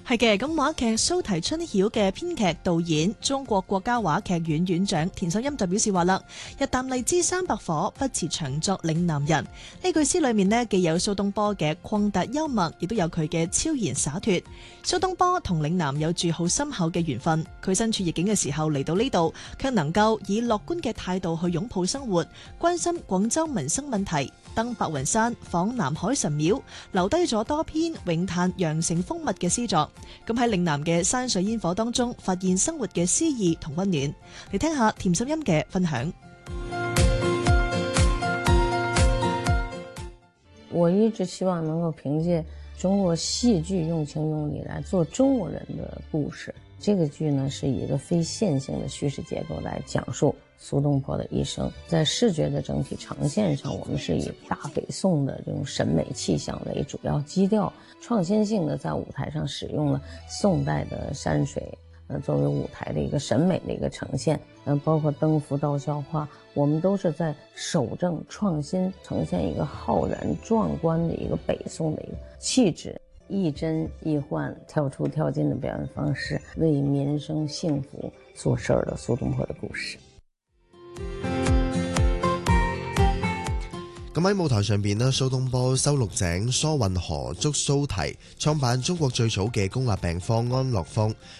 係嘅，咁話劇《蘇堤春曉》嘅編劇導演、中國國家話劇院院長田秀欽就表示話啦：日啖荔枝300顆，不辭長作嶺南人。呢句詩裏面呢，既有蘇東坡嘅曠達幽默，亦都有佢嘅超然灑脫。蘇東坡同嶺南有住好深厚嘅緣分，佢身處逆境嘅時候嚟到呢度，卻能夠以樂觀嘅態度去擁抱生活，關心廣州民生問題，登白雲山、訪南海神廟，留低咗多篇詠嘆羊城風物嘅詩作。咁喺嶺南嘅山水煙火當中，發現生活嘅詩意同溫暖。嚟聽下田秀欽嘅分享。 我一直希望能夠憑借中國戲劇用情用理來做中國人的故事。這個劇呢，是以一個非線性的敘事結構來講述蘇東坡的一生。在視覺的整體呈現上，我們是以大北宋的這種審美氣象為主要基調，創新性的在舞台上使用了宋代的山水作為舞台的一個審美的一個呈現。包括登幅道笑話，我們都是在守正創新，呈現一個浩然壯觀的一個北宋的一個氣質，亦真亦幻，跳出跳進的表演方式，為民生幸福做事兒的蘇東坡的故事。 咁喺舞台上邊呢，蘇東坡修陸井、疏運河、築蘇堤，創辦中國最早嘅公立病科安樂坊。